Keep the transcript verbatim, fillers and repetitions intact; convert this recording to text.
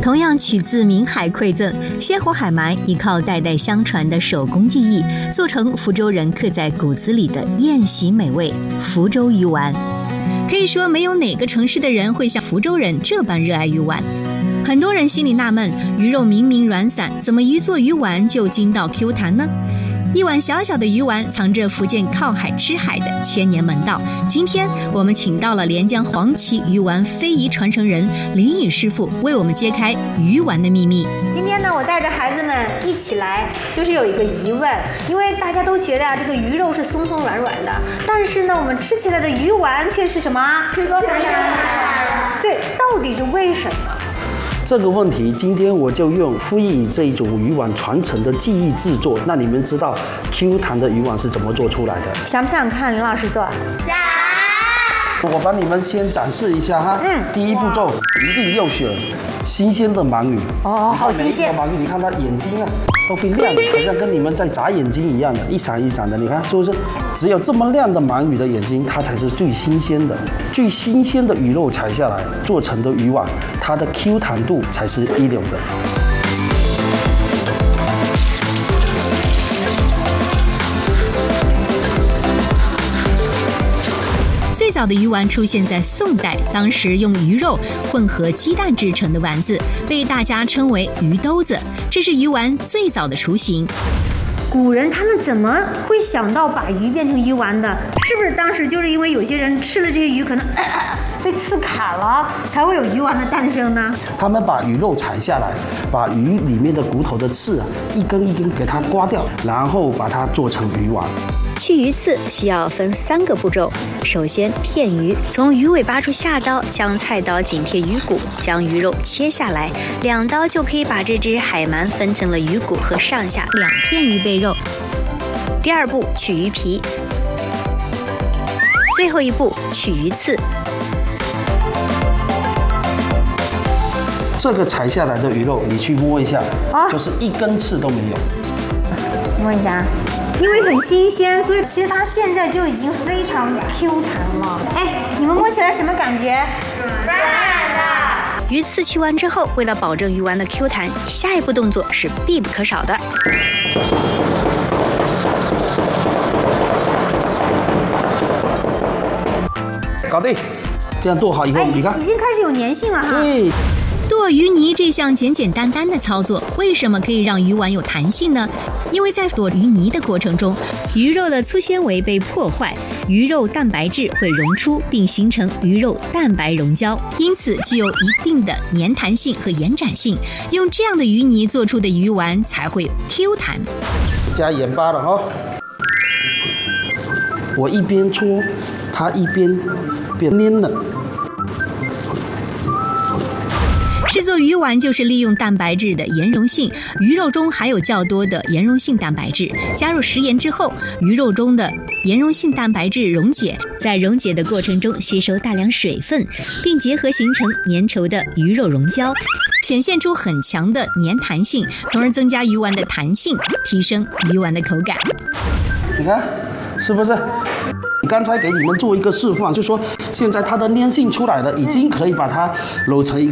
同样取自闽海馈赠，鲜活海鳗依靠代代相传的手工技艺，做成福州人刻在骨子里的宴席美味——福州鱼丸。可以说，没有哪个城市的人会像福州人这般热爱鱼丸。很多人心里纳闷，鱼肉明明软散，怎么一做鱼丸就筋道 Q 弹呢？一碗小小的鱼丸，藏着福建靠海吃海的千年门道。今天我们请到了连江黄岐鱼丸非遗传承人林宇师傅，为我们揭开鱼丸的秘密。 今天呢，我带着孩子们一起来，就是有一个疑问，因为大家都觉得啊，这个鱼肉是松松软软的，但是呢，我们吃起来的鱼丸却是什么？脆多软软。对，到底是为什么？ 这个问题，今天我就用非遗这一种鱼丸传承的技艺制作，那你们知道 Q 弹的鱼丸是怎么做出来的？ 想不想看林老师做？想。 我帮你们先展示一下哈。嗯。第一步骤一定要选新鲜的鳗鱼。 哦，好新鲜。 鳗鱼，你看它眼睛啊都会亮，好像跟你们在眨眼睛一样的，一闪一闪的。你看是不是？只有这么亮的鳗鱼的眼睛，它才是最新鲜的。最新鲜的鱼肉采下来做成的鱼丸，它的 Q 弹度才是一流的。 最早的鱼丸出现在宋代，当时用鱼肉混合鸡蛋制成的丸子，被大家称为鱼兜子，这是鱼丸最早的雏形。 古人他们怎么会想到把鱼变成鱼丸的？是不是当时就是因为有些人吃了这些鱼可能、呃、被刺砍了，才会有鱼丸的诞生呢？ 他们把鱼肉采下来，把鱼里面的骨头的刺啊一根一根给它刮掉，然后把它做成鱼丸。 去鱼刺需要分三个步骤，首先片鱼，从鱼尾拔出下刀，将菜刀紧贴鱼骨，将鱼肉切下来，两刀就可以把这只海鳗分成了鱼骨和上下两片鱼背肉。第二步，取鱼皮，最后一步，取鱼刺。 这个采下来的鱼肉，你去摸一下，啊、就是一根刺都没有。 摸一下。因为很新鲜，所以其实它现在就已经非常 Q 弹了。哎，你们摸起来什么感觉？软软的。 鱼刺去完之后，为了保证鱼丸的 Q 弹，下一步动作是必不可少的。 搞定，这样剁好以后， 哎、 你看， 已经开始有粘性了哈。 对。 剁鱼泥这项简简单单的操作，为什么可以让鱼丸有弹性呢？因为在剁鱼泥的过程中，鱼肉的粗纤维被破坏，鱼肉蛋白质会溶出，并形成鱼肉蛋白溶胶，因此具有一定的粘弹性和延展性。用这样的鱼泥做出的鱼丸才会 Q 弹。 加盐巴了哈，我一边搓，它一边变黏了。 制作鱼丸就是利用蛋白质的盐溶性，鱼肉中含有较多的盐溶性蛋白质，加入食盐之后，鱼肉中的盐溶性蛋白质溶解，在溶解的过程中吸收大量水分，并结合形成粘稠的鱼肉溶胶，显现出很强的粘弹性，从而增加鱼丸的弹性，提升鱼丸的口感。 你看，是不是？刚才给你们做一个示范，就说现在它的粘性出来了，已经可以把它揉成一